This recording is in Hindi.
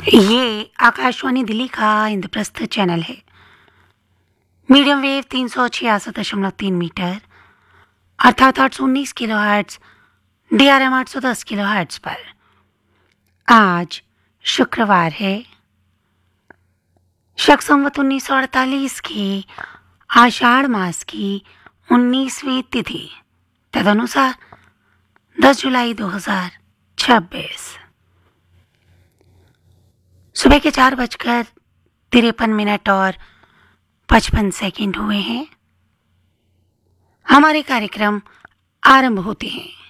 ये आकाशवाणी दिल्ली का इंद्रप्रस्थ चैनल है। मीडियम वेव 366.3 मीटर अर्थात 819 kilo hertz DRM 810 kilo hertz पर आज शुक्रवार है। शक संवत 1948 की आषाढ़ मास की 19वीं तिथि तदनुसार 10 जुलाई 2026 सुबह के 4:53 और 55 हुए हैं। हमारे कार्यक्रम आरंभ होते हैं।